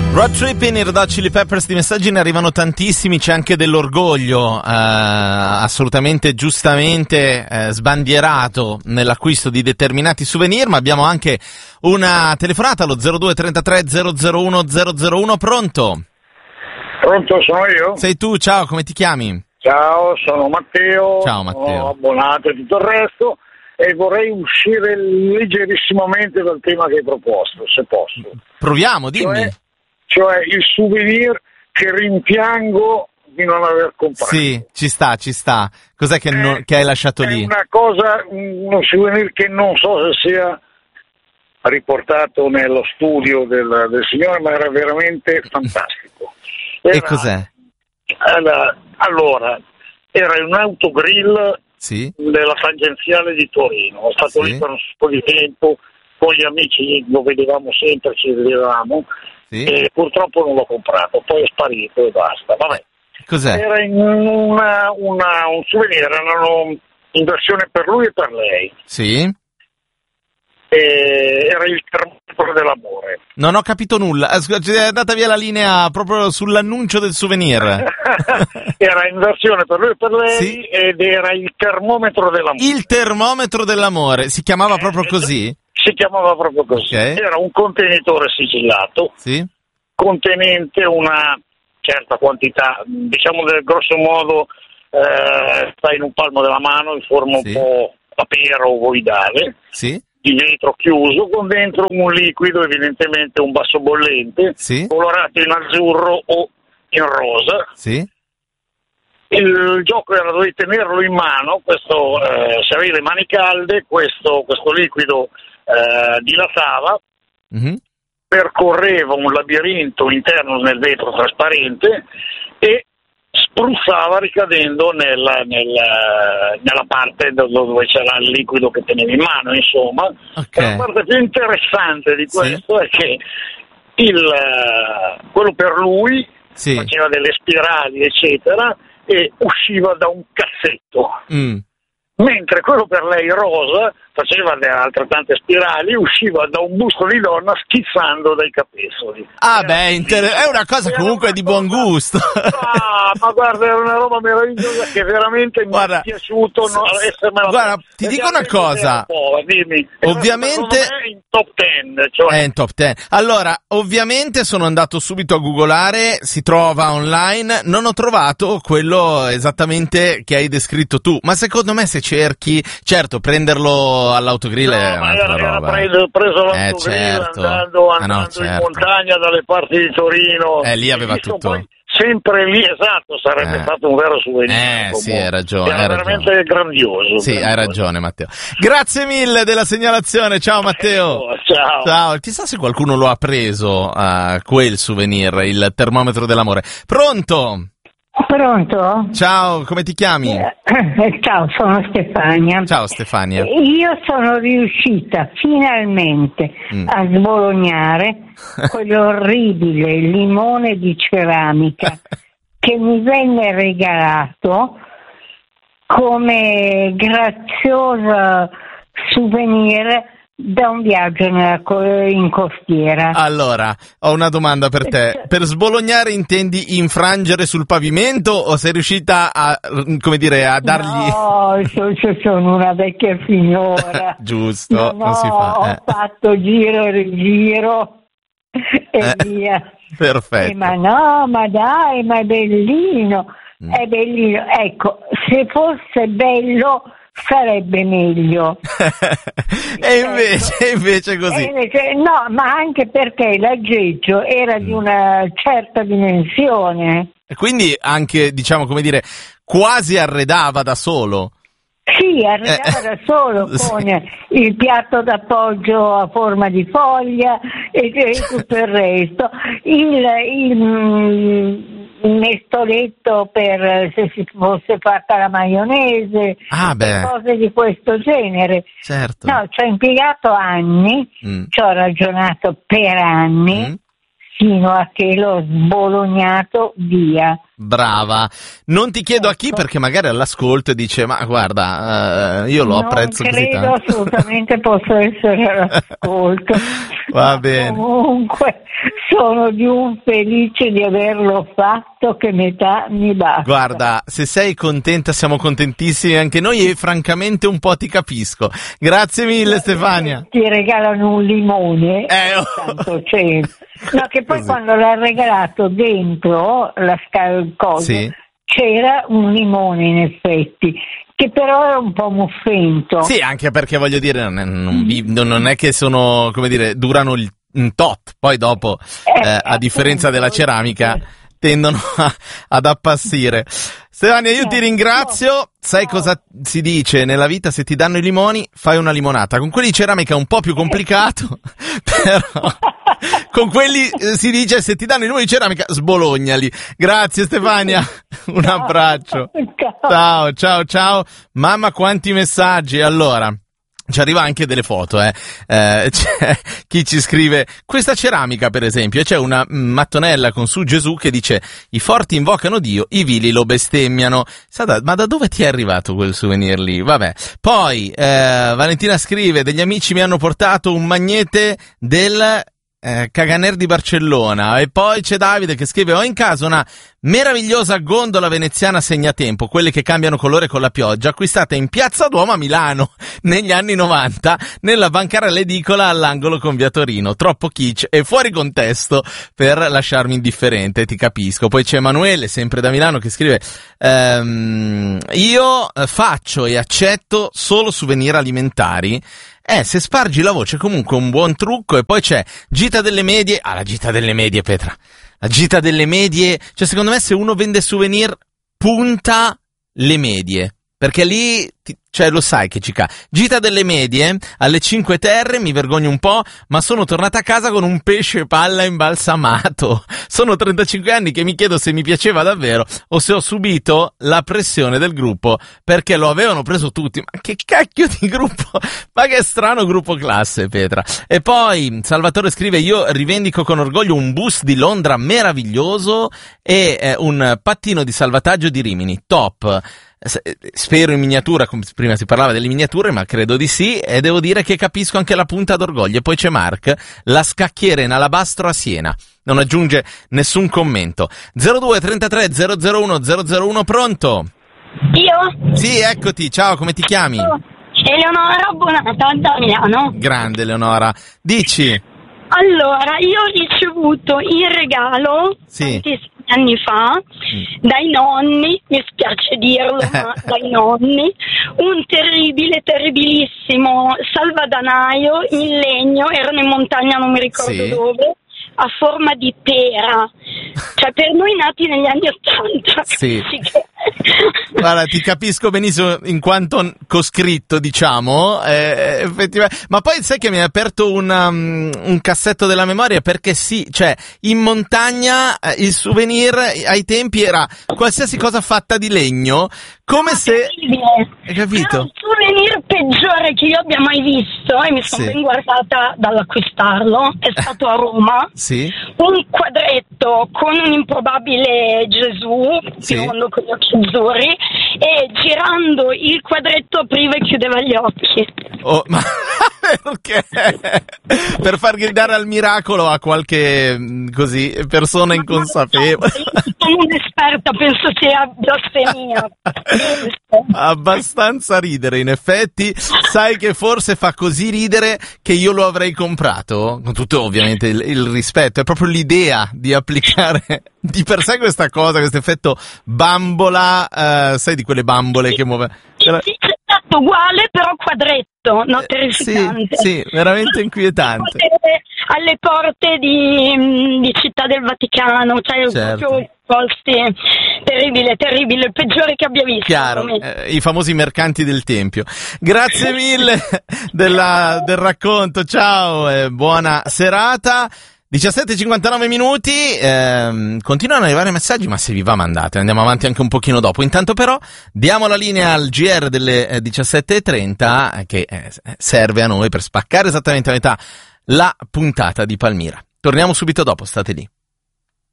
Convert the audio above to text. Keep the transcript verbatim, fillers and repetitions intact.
Road Trip in Red Hot Chili Peppers, di messaggi ne arrivano tantissimi, c'è anche dell'orgoglio eh, assolutamente giustamente eh, sbandierato nell'acquisto di determinati souvenir, ma abbiamo anche una telefonata allo zero due trentatré zero zero uno zero zero uno. Pronto? Pronto, sono io? Sei tu, ciao, come ti chiami? Ciao, sono Matteo. Ciao Matteo. Sono abbonato e tutto il resto e vorrei uscire leggerissimamente dal tema che hai proposto, se posso. Proviamo, dimmi. Cioè, cioè il souvenir che rimpiango di non aver comprato. Sì, ci sta, ci sta. Cos'è che, Eh, no, che hai lasciato è lì? È una cosa, uno souvenir che non so se sia riportato nello studio del, del signore, ma era veramente fantastico. Era, E cos'è? Era, allora, era un autogrill Sì? della tangenziale di Torino. Ho stato Sì. lì per un po' di tempo, con gli amici lo vedevamo sempre, ci vedevamo, Sì? e purtroppo non l'ho comprato, poi è sparito e basta. Vabbè. Cos'è? Era in una, una, un souvenir, erano in versione per lui e per lei. Sì? E era il termometro dell'amore. Non ho capito nulla. Eh, scusa, è andata via la linea proprio sull'annuncio del souvenir. Era in versione per lui e per lei, Sì? ed era il termometro dell'amore. Il termometro dell'amore. Si chiamava proprio così? Si chiamava proprio così. Ok. Era un contenitore sigillato, Sì? contenente una certa quantità, diciamo del grosso modo, eh, sta in un palmo della mano, in forma Sì. un po' papero ovoidale, Sì? di vetro chiuso, con dentro un liquido, evidentemente un basso bollente, Sì? colorato in azzurro o in rosa. Sì? Il gioco era dovevi tenerlo in mano, questo, eh, se avevi le mani calde, questo, questo liquido eh, dilatava, Mm-hmm. percorreva un labirinto interno nel vetro trasparente e spruzzava ricadendo nella, nella, nella parte dove c'era il liquido che tenevi in mano, insomma. Ok. La parte più interessante di questo Sì. è che il, quello per lui Sì. faceva delle spirali, eccetera, e usciva da un cassetto. Mm. Mentre quello per lei rosa faceva altrettante spirali, usciva da un busto di donna schizzando dai capezzoli. Ah, beh, inter- è una cosa comunque di buon gusto. Ah, ma guarda, era una roba meravigliosa che veramente Guarda, mi è piaciuto non essermela. guarda, ti dico una cosa. Po', dimmi. Ovviamente È in top ten, cioè. è in top dieci. Allora, ovviamente sono andato subito a googolare, si trova online, non ho trovato quello esattamente che hai descritto tu, ma secondo me se cerchi, certo, prenderlo all'autogrill No, è ma un'altra era, era roba. preso, preso Eh, l'autogrill, certo. andando, Ah, andando no, in certo. montagna dalle parti di Torino. Eh, lì aveva Visto tutto. Poi, sempre lì, esatto, sarebbe Eh. stato un vero souvenir. Eh, comunque. sì, hai ragione, Era hai veramente ragione. grandioso. Sì, hai grandioso. ragione, Matteo. Grazie mille della segnalazione. Ciao, Matteo. Ciao. Ciao. Chissà se qualcuno lo ha preso, uh, quel souvenir, il termometro dell'amore. Pronto? Pronto? Ciao, come ti chiami? Eh, ciao, sono Stefania. Ciao, Stefania. Io sono riuscita finalmente Mm. a sbolognare quell'orribile limone di ceramica che mi venne regalato come graziosa souvenir da un viaggio nella co- in costiera. Allora, ho una domanda per te. Per sbolognare intendi infrangere sul pavimento o sei riuscita a, come dire, a dargli... No, so- so- sono una vecchia signora. Giusto, No, non si fa. ho eh. fatto giro e rigiro e Eh, via. Perfetto. Eh, ma no, ma dai, ma è bellino, Mm. è bellino. Ecco, se fosse bello sarebbe meglio. e invece, invece così. E invece- no, ma anche perché l'aggeggio era di una certa dimensione. Quindi anche, diciamo, come dire, quasi arredava da solo. Sì, arredava Eh, da solo sì. con il piatto d'appoggio a forma di foglia e, e tutto il resto. Il, il, mm, il mestoletto per se si fosse fatta la maionese, Ah, beh, cose di questo genere. certo. No, ci ho impiegato anni, Mm. ci ho ragionato per anni, Mm. fino a che l'ho sbolognato via. Brava. Non ti chiedo a chi, perché magari all'ascolto dice, ma guarda, eh, io lo apprezzo così tanto. Non credo assolutamente possa essere all'ascolto. Va bene. Comunque sono di un felice di averlo fatto che metà mi basta. Guarda, se sei contenta siamo contentissimi anche noi e francamente un po' ti capisco. Grazie mille Stefania. Ti regalano un limone, eh, oh. tanto c'è. No, che poi Così. Quando l'ha regalato dentro la cosa, sì. c'era un limone in effetti, che però era un po' muffento. Sì, anche perché voglio dire, non è, non, non è che sono, come dire, durano il, un tot, poi dopo, eh, eh, a differenza della ceramica, tendono a, ad appassire. Stefania, io ti ringrazio. Sai cosa si dice nella vita? Se ti danno i limoni, fai una limonata. Con quelli di ceramica è un po' più complicato, però con quelli eh, si dice se ti danno i limoni di ceramica, sbolognali. Grazie Stefania, un abbraccio. Ciao, ciao, ciao. Mamma, quanti messaggi. Allora, ci arriva anche delle foto, eh. eh c'è chi ci scrive questa ceramica, per esempio, e c'è una mattonella con su Gesù che dice i forti invocano Dio, i vili lo bestemmiano. Ma da dove ti è arrivato quel souvenir lì? Vabbè. Poi eh, Valentina scrive, degli amici mi hanno portato un magnete del Eh, Caganer di Barcellona. E poi c'è Davide che scrive ho in casa una meravigliosa gondola veneziana segnatempo, quelle che cambiano colore con la pioggia, acquistata in Piazza Duomo a Milano negli anni novanta nella bancarella edicola all'angolo con via Torino. Troppo kitsch e fuori contesto per lasciarmi indifferente, ti capisco. Poi c'è Emanuele, sempre da Milano, che scrive ehm, io faccio e accetto solo souvenir alimentari. Eh, se spargi la voce comunque un buon trucco. E poi c'è Gita delle Medie. Ah, la Gita delle Medie, Petra. La Gita delle Medie. Cioè, secondo me se uno vende souvenir, punta le medie. Perché lì, ti, cioè, lo sai che ci ca... Gita delle Medie, alle Cinque Terre, mi vergogno un po', ma sono tornata a casa con un pesce palla imbalsamato. Sono trentacinque anni che mi chiedo se mi piaceva davvero o se ho subito la pressione del gruppo perché lo avevano preso tutti. Ma che cacchio di gruppo? Ma che strano gruppo classe, Petra. E poi Salvatore scrive, io rivendico con orgoglio un bus di Londra meraviglioso e eh, un pattino di salvataggio di Rimini. Top. Spero in miniatura, come prima si parlava delle miniature, ma credo di sì, e devo dire che capisco anche la punta d'orgoglio. E poi c'è Mark, la scacchiera in alabastro a Siena. Non aggiunge nessun commento. zero due trentatré zero zero uno zero zero uno, pronto? Io? Sì, eccoti, ciao, come ti chiami? Eleonora Bonata da Milano. Grande Eleonora, dici? Allora, io ho ricevuto in regalo, sì. tantissimi anni fa, mm. dai nonni, mi spiace dirlo, ma dai nonni, un terribile, terribilissimo salvadanaio in legno, erano in montagna, non mi ricordo sì. dove, a forma di pera. Cioè, per noi nati negli anni Ottanta. Sì. Guarda, ti capisco benissimo in quanto coscritto, diciamo, eh, effettivamente. Ma poi sai che mi hai aperto una, um, un cassetto della memoria, perché sì, cioè, in montagna eh, il souvenir ai tempi era qualsiasi cosa fatta di legno, come se... Hai capito? Era il souvenir peggiore che io abbia mai visto e mi sono sì. ben guardata dall'acquistarlo, è stato a Roma. Sì. Un quadretto con un improbabile Gesù, sì. biondo con gli occhi azzurri, e girando il quadretto apriva e chiudeva gli occhi. Oh, ma perché? Per far gridare al miracolo a qualche così persona inconsapevole. Sono un'esperta, penso sia blasfemia. Abbastanza ridere, in effetti. Sai che forse fa così ridere che io lo avrei comprato, con tutto ovviamente il, il rispetto. È proprio l'idea di applicare di per sé questa cosa, questo effetto bambola, eh, sai, di quelle bambole che muove. Sì, sì, c'è stato uguale però quadretto, no, terrificante. Sì, sì, veramente inquietante. Alle porte di, di Città del Vaticano, cioè certo. proprio posti terribile, terribile, il peggiore che abbia visto. Chiaro, eh, i famosi mercanti del Tempio. Grazie mille della, del racconto, ciao, eh, buona serata. diciassette e cinquantanove minuti, ehm, continuano ad arrivare messaggi, ma se vi va mandate, andiamo avanti anche un pochino dopo. Intanto però diamo la linea al G R delle eh, diciassette e trenta, eh, che eh, serve a noi per spaccare esattamente a metà la puntata di Palmira. Torniamo subito dopo, state lì.